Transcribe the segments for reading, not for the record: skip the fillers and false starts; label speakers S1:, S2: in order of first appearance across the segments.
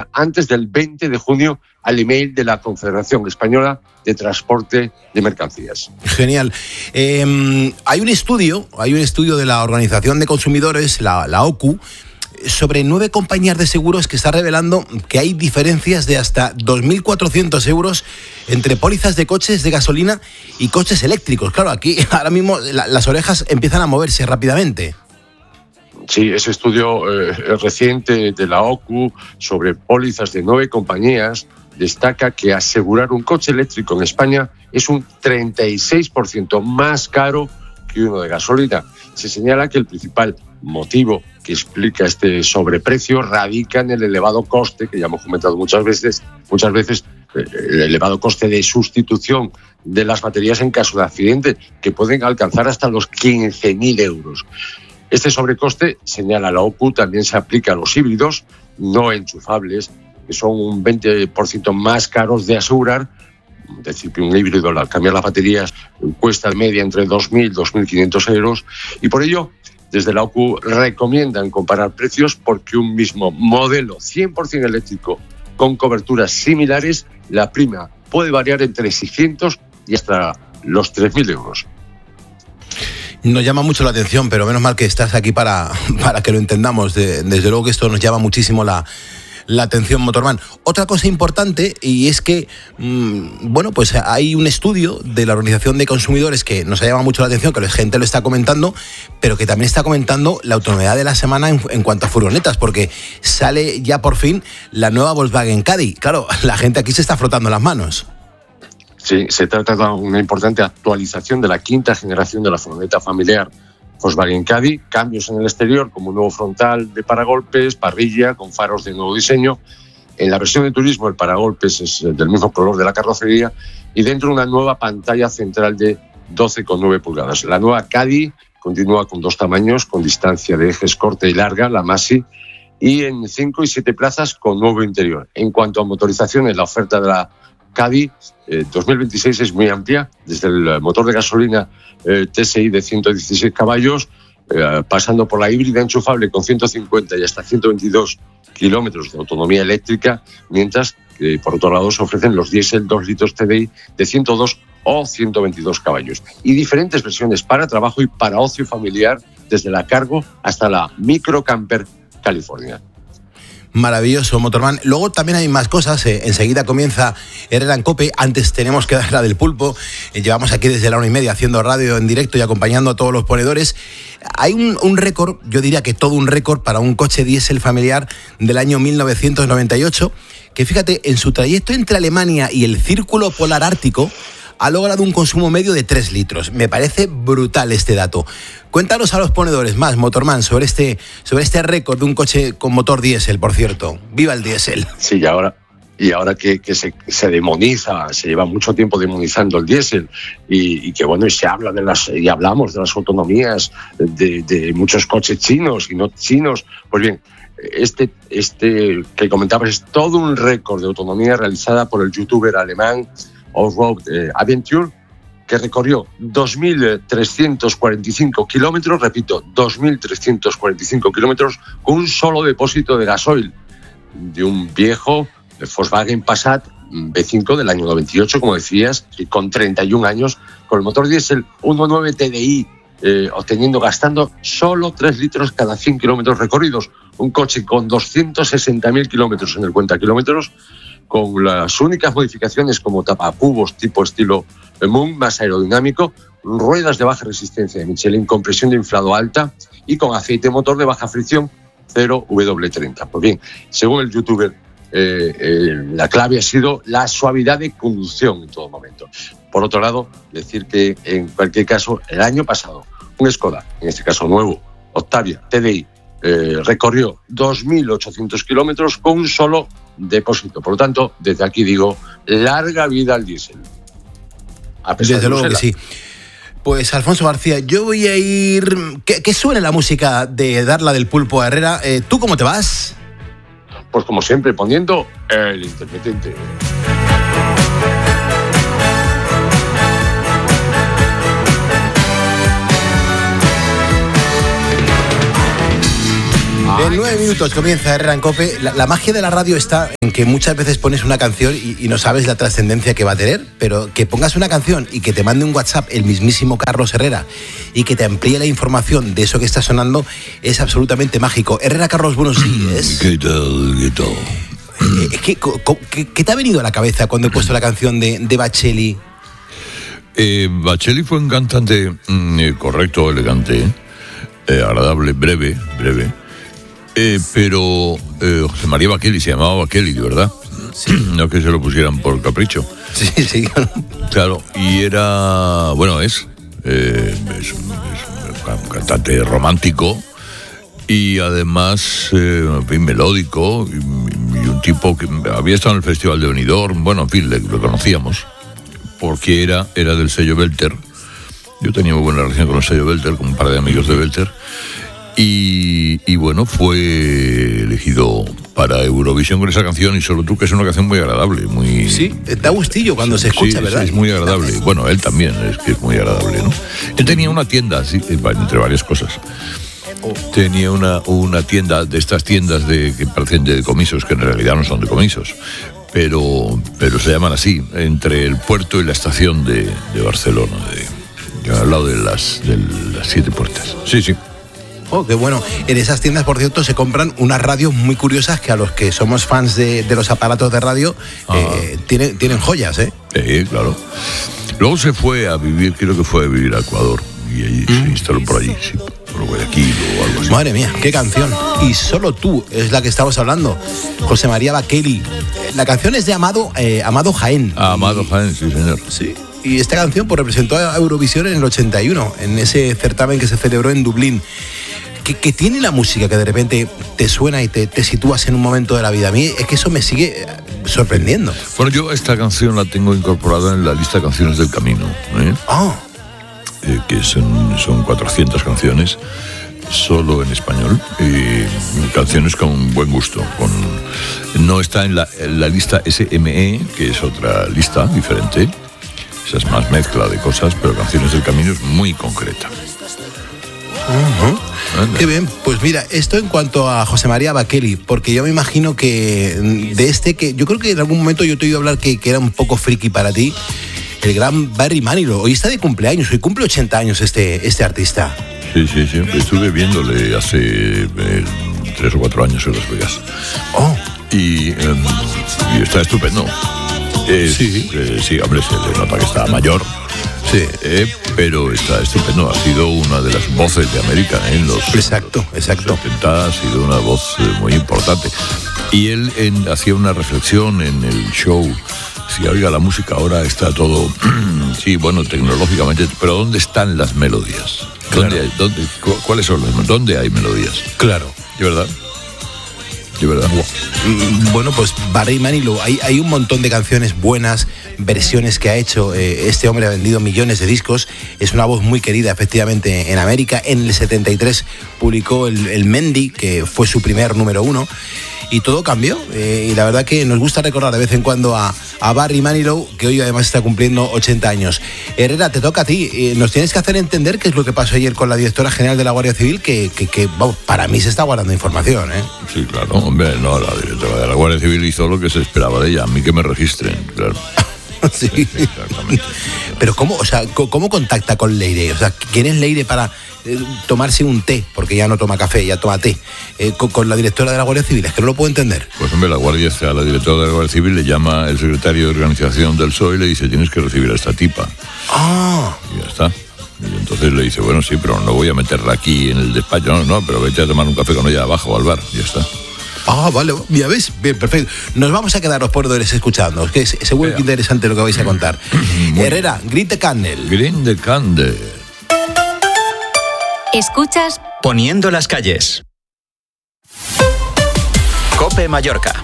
S1: antes del 20 de junio al email de la Confederación Española de Transporte de Mercancías.
S2: Genial. Hay un estudio de la Organización de Consumidores, la OCU, sobre 9 compañías de seguros que está revelando que hay diferencias de hasta 2.400 euros entre pólizas de coches de gasolina y coches eléctricos. Claro, aquí ahora mismo las orejas empiezan a moverse rápidamente.
S1: Sí, ese estudio reciente de la OCU sobre pólizas de 9 compañías destaca que asegurar un coche eléctrico en España es un 36% más caro que uno de gasolina. Se señala que el principal motivo que explica este sobreprecio radica en el elevado coste, que ya hemos comentado muchas veces, el elevado coste de sustitución de las baterías en caso de accidente, que pueden alcanzar hasta los 15.000 euros. Este sobrecoste, señala la OCU, también se aplica a los híbridos no enchufables, que son un 20% más caros de asegurar. Es decir, que un híbrido, al cambiar las baterías, cuesta de media entre 2.000 y 2.500 euros. Y por ello, desde la OCU recomiendan comparar precios porque un mismo modelo 100% eléctrico con coberturas similares, la prima puede variar entre 600 y hasta los 3.000 euros.
S2: Nos llama mucho la atención, pero menos mal que estás aquí para que lo entendamos. Desde luego que esto nos llama muchísimo la atención, Motorman. Otra cosa importante, y es que, pues hay un estudio de la Organización de Consumidores que nos ha llamado mucho la atención, que la gente lo está comentando, pero que también está comentando la autonomía de la semana en cuanto a furgonetas, porque sale ya por fin la nueva Volkswagen Caddy. Claro, la gente aquí se está frotando las manos.
S1: Sí, se trata de una importante actualización de la 5ª generación de la furgoneta familiar Volkswagen Caddy, cambios en el exterior como un nuevo frontal de paragolpes, parrilla con faros de nuevo diseño. En la versión de turismo el paragolpes es del mismo color de la carrocería y dentro una nueva pantalla central de 12,9 pulgadas. La nueva Caddy continúa con 2 tamaños, con distancia de ejes corta y larga, la Masi, y en 5 y 7 plazas con nuevo interior. En cuanto a motorizaciones, la oferta de la Caddy 2026 es muy amplia, desde el motor de gasolina TSI de 116 caballos, pasando por la híbrida enchufable con 150 y hasta 122 kilómetros de autonomía eléctrica, mientras que por otro lado se ofrecen los diésel 2 litros TDI de 102 o 122 caballos y diferentes versiones para trabajo y para ocio familiar, desde la Cargo hasta la Micro Camper California.
S2: Maravilloso, Motorman. Luego también hay más cosas. Enseguida comienza Herrera en COPE. Antes tenemos que dar la del pulpo. Llevamos aquí desde la 1:30 haciendo radio en directo y acompañando a todos los ponedores. Hay un récord, yo diría que todo un récord para un coche diésel familiar del año 1998, que fíjate, en su trayecto entre Alemania y el Círculo Polar Ártico ha logrado un consumo medio de 3 litros. Me parece brutal este dato. Cuéntanos a los ponedores más, Motorman, sobre este récord de un coche con motor diésel, por cierto. ¡Viva el diésel!
S1: Sí, y ahora que se demoniza, se lleva mucho tiempo demonizando el diésel y que bueno, y se habla y hablamos de las autonomías de muchos coches chinos y no chinos. Pues bien, este que comentabas es todo un récord de autonomía realizada por el youtuber alemán Off-Road Adventure, que recorrió 2.345 kilómetros, repito, 2.345 kilómetros con un solo depósito de gasoil de un viejo Volkswagen Passat B5 del año 98, como decías, y con 31 años, con el motor diésel 1.9 TDI, gastando solo 3 litros cada 100 kilómetros recorridos. Un coche con 260.000 kilómetros en el cuentakilómetros, con las únicas modificaciones como tapacubos tipo estilo Moon, más aerodinámico, ruedas de baja resistencia de Michelin con presión de inflado alta y con aceite motor de baja fricción 0W30. Pues bien, según el youtuber, la clave ha sido la suavidad de conducción en todo momento. Por otro lado, decir que en cualquier caso, el año pasado, un Skoda, en este caso nuevo, Octavia TDI, recorrió 2.800 kilómetros con un solo depósito. Por lo tanto, desde aquí digo, larga vida al diésel.
S2: Desde luego que sí. Pues Alfonso García, yo voy a ir... Que suene la música de Darla del Pulpo a Herrera. ¿Tú cómo te vas?
S1: Pues como siempre, poniendo el intermitente.
S2: En 9 minutos comienza Herrera en COPE. La magia de la radio está en que muchas veces pones una canción y no sabes la trascendencia que va a tener, pero que pongas una canción y que te mande un WhatsApp el mismísimo Carlos Herrera y que te amplíe la información de eso que está sonando es absolutamente mágico. Herrera, Carlos, buenos días.
S3: ¿Qué tal?
S2: ¿Qué te ha venido a la cabeza cuando he puesto la canción de Bacheli?
S3: Bacheli fue un cantante correcto, elegante, agradable, breve, pero José María Bacheli se llamaba Bacheli, de verdad.
S2: Sí.
S3: No que se lo pusieran por capricho.
S2: Sí.
S3: Claro, y era, bueno, es un cantante romántico y además melódico y un tipo que había estado en el Festival de Benidorm. Bueno, en fin, lo conocíamos porque era del sello Belter. Yo tenía muy buena relación con el sello Belter, con un par de amigos de Belter. Y bueno, fue elegido para Eurovisión con esa canción, y Solo tú, que es una canción muy agradable, muy...
S2: Sí, da gustillo cuando se escucha,
S3: sí,
S2: ¿verdad?
S3: Sí, es muy agradable. Bueno, él también, es que es muy agradable, ¿no? Él tenía una tienda, sí, entre varias cosas. Tenía una tienda, de estas tiendas que parecen de decomisos, que en realidad no son decomisos, pero se llaman así, entre el puerto y la estación de Barcelona, al lado de las 7 puertas. Sí.
S2: Oh, qué bueno. En esas tiendas, por cierto, se compran unas radios muy curiosas que a los que somos fans de los aparatos de radio tienen joyas, ¿eh?
S3: Sí, claro. Luego se fue a vivir, creo que fue a vivir a Ecuador, y allí se instaló por allí, sí, por Guayaquil o algo así.
S2: Madre mía, qué canción. Y Solo tú es la que estamos hablando. José María Bacheli. La canción es de Amado Jaén.
S3: Amado Jaén, sí, señor.
S2: Sí. Y esta canción pues representó a Eurovisión en el 81, en ese certamen que se celebró en Dublín. Que tiene la música que de repente te suena y te sitúas en un momento de la vida. A mí es que eso me sigue sorprendiendo.
S3: Bueno, yo esta canción la tengo incorporada en la lista de canciones del camino, que son 400 canciones, solo en español, y canciones con buen gusto. No está en la lista SME, que es otra lista diferente. Esa es más mezcla de cosas, pero Canciones del Camino es muy concreta.
S2: Qué bien, pues mira, esto en cuanto a José María Bacheli, porque yo me imagino que que yo creo que en algún momento yo te he oído hablar que era un poco friki para ti, el gran Barry Manilow. Hoy está de cumpleaños, hoy cumple 80 años este artista.
S3: Sí, estuve viéndole hace 3 o 4 años en Las Vegas. Y está estupendo. Sí, hombre, se le nota que está mayor. Sí, pero está estupendo. Ha sido una de las voces de América en los 70. Ha sido una voz muy importante. Y él hacía una reflexión en el show. Si oiga, la música ahora está todo, sí, bueno, tecnológicamente, pero ¿dónde están las melodías?
S2: Claro.
S3: ¿Cuáles son las? ¿Dónde hay melodías?
S2: Claro.
S3: ¿De verdad?
S2: Bueno, pues Barry Manilow, hay un montón de canciones buenas, versiones que ha hecho. Este hombre ha vendido millones de discos, es una voz muy querida efectivamente en América. En el 73 publicó el Mendy, que fue su primer número 1, y todo cambió. Y la verdad que nos gusta recordar de vez en cuando a Barry Manilow, que hoy además está cumpliendo 80 años. Herrera, te toca a ti. Nos tienes que hacer entender qué es lo que pasó ayer con la directora general de la Guardia Civil, que vamos, para mí se está guardando información, ¿eh?
S3: Sí, claro, hombre, no, la directora de la Guardia Civil hizo lo que se esperaba de ella, a mí que me registren, claro.
S2: Sí, exactamente. Pero ¿cómo contacta con Leire? O sea, ¿quién es Leire para tomarse un té? Porque ya no toma café, ya toma té. Con la directora de la Guardia Civil, es que no lo puedo entender.
S3: Pues hombre, la directora de la Guardia Civil le llama el secretario de organización del PSOE y le dice: tienes que recibir a esta tipa. Y ya está. Y entonces le dice: bueno, sí, pero no voy a meterla aquí en el despacho. No, pero vete a tomar un café con ella abajo al bar. Y ya está.
S2: Vale, ya ves, bien, perfecto. Nos vamos a quedar los portadores escuchando, que seguro que es interesante lo que vais a contar. Herrera, Green the Candle.
S3: Green the Candle.
S4: Escuchas
S5: Poniendo las calles. COPE Mallorca.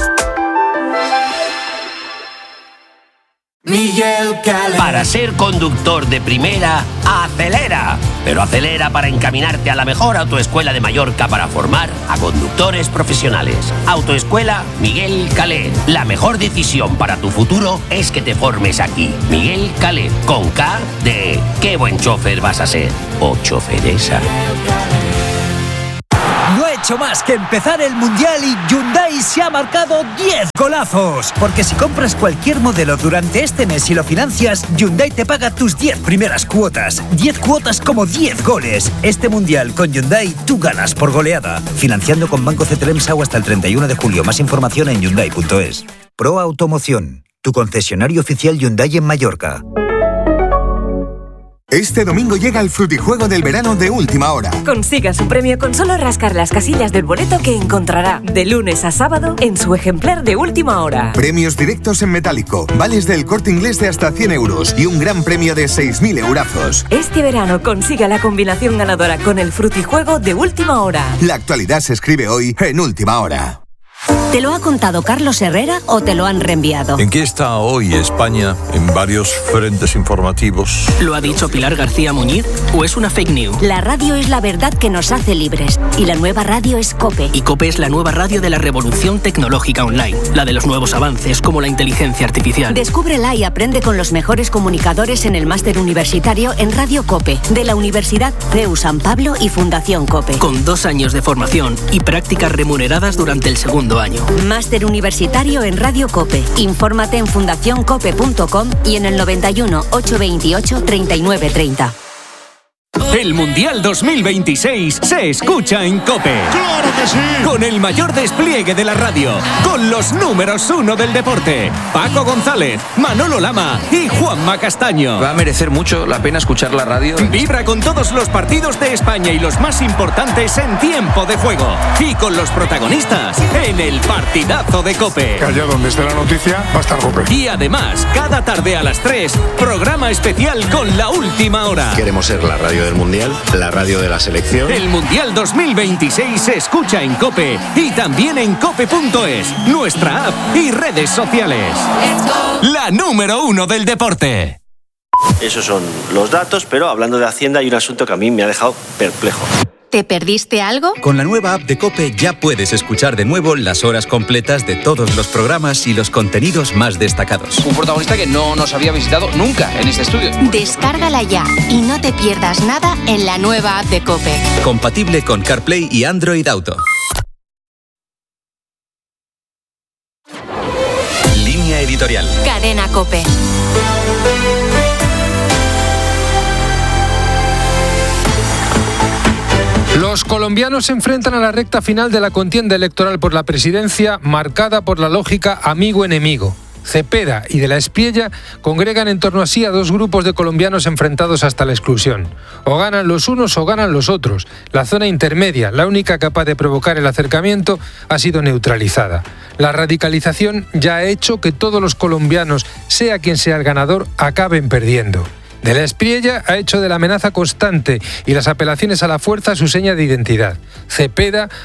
S6: Miguel Calé.
S7: Para ser conductor de primera, acelera. Pero acelera para encaminarte a la mejor autoescuela de Mallorca para formar a conductores profesionales. Autoescuela Miguel Calé. La mejor decisión para tu futuro es que te formes aquí. Miguel Calé, con K de qué buen chofer vas a ser. O choferesa.
S4: No ha hecho más que empezar el Mundial y Hyundai se ha marcado 10 golazos. Porque si compras cualquier modelo durante este mes y lo financias, Hyundai te paga tus 10 primeras cuotas. 10 cuotas como 10 goles. Este Mundial con Hyundai, tú ganas por goleada. Financiando con Banco CTLM-SAU hasta el 31 de julio. Más información en Hyundai.es. Pro Automoción, tu concesionario oficial Hyundai en Mallorca.
S6: Este domingo llega el frutijuego del verano de Última Hora.
S8: Consiga su premio con solo rascar las casillas del boleto que encontrará de lunes a sábado en su ejemplar de Última Hora.
S6: Premios directos en metálico, vales del Corte Inglés de hasta 100 euros y un gran premio de 6.000 eurazos.
S8: Este verano consiga la combinación ganadora con el frutijuego de Última Hora.
S6: La actualidad se escribe hoy en Última Hora.
S9: ¿Te lo ha contado Carlos Herrera o te lo han reenviado?
S3: ¿En qué está hoy España en varios frentes informativos?
S10: ¿Lo ha dicho Pilar García Muñiz o es una fake news?
S9: La radio es la verdad que nos hace libres y la nueva radio es COPE.
S10: Y COPE es la nueva radio de la revolución tecnológica online, la de los nuevos avances como la inteligencia artificial.
S9: Descúbrela y aprende con los mejores comunicadores en el máster universitario en Radio COPE, de la Universidad CEU San Pablo y Fundación COPE.
S10: Con 2 años de formación y prácticas remuneradas durante el segundo año.
S9: Máster universitario en Radio COPE. Infórmate en fundacioncope.com y en el 91 828 3930.
S11: El Mundial 2026 se escucha en COPE.
S12: ¡Claro que sí!
S11: Con el mayor despliegue de la radio, con los números 1 del deporte, Paco González, Manolo Lama y Juanma Castaño.
S13: Va a merecer mucho la pena escuchar la radio.
S11: Vibra con todos los partidos de España y los más importantes en tiempo de juego. Y con los protagonistas en el partidazo de COPE.
S12: Allá donde esté la noticia va a estar COPE.
S11: Y además, cada tarde a las 3, programa especial con La Última Hora.
S14: Queremos ser la radio del Mundial, la radio de la selección.
S11: El Mundial 2026 se escucha en COPE y también en cope.es, nuestra app y redes sociales. La número 1 del deporte.
S15: Esos son los datos, pero hablando de Hacienda hay un asunto que a mí me ha dejado perplejo.
S9: ¿Te perdiste algo?
S5: Con la nueva app de COPE ya puedes escuchar de nuevo las horas completas de todos los programas y los contenidos más destacados.
S13: Un protagonista que no nos había visitado nunca en este estudio.
S9: Descárgala ya y no te pierdas nada en la nueva app de COPE.
S5: Compatible con CarPlay y Android Auto. Línea editorial.
S9: Cadena COPE.
S16: Los colombianos se enfrentan a la recta final de la contienda electoral por la presidencia, marcada por la lógica amigo-enemigo. Cepeda y De la Espriella congregan en torno a sí a 2 grupos de colombianos enfrentados hasta la exclusión. O ganan los unos o ganan los otros. La zona intermedia, la única capaz de provocar el acercamiento, ha sido neutralizada. La radicalización ya ha hecho que todos los colombianos, sea quien sea el ganador, acaben perdiendo. De la Espriella ha hecho de la amenaza constante y las apelaciones a la fuerza su seña de identidad. Cepeda